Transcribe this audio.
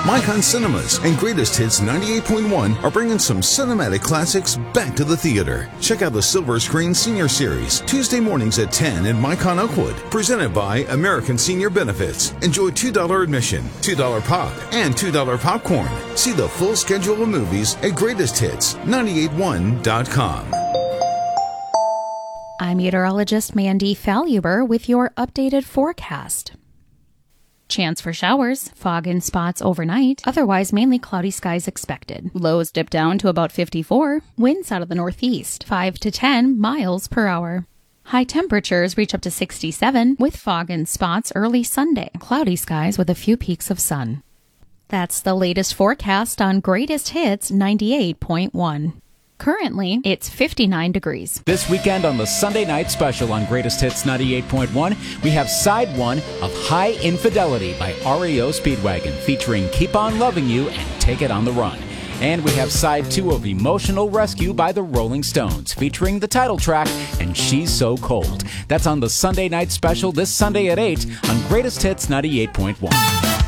Micon Cinemas and Greatest Hits 98.1 are bringing some cinematic classics back to the theater. Check out the Silver Screen Senior Series, Tuesday mornings at 10 in Micon Oakwood, presented by American Senior Benefits. Enjoy $2 admission, $2 pop, and $2 popcorn. See the full schedule of movies at greatesthits981.com. I'm meteorologist Mandy Faluber with your updated forecast. Chance for showers, fog and spots overnight, otherwise mainly cloudy skies expected. Lows dip down to about 54, winds out of the northeast, 5 to 10 miles per hour. High temperatures reach up to 67 with fog and spots early Sunday, cloudy skies with a few peaks of sun. That's the latest forecast on Greatest Hits 98.1. Currently, it's 59 degrees. This weekend on the Sunday night special on Greatest Hits 98.1, we have side 1 of High Infidelity by REO Speedwagon, featuring Keep On Loving You and Take It On The Run. And we have side 2 of Emotional Rescue by the Rolling Stones, featuring the title track, And She's So Cold. That's on the Sunday night special this Sunday at 8 on Greatest Hits 98.1.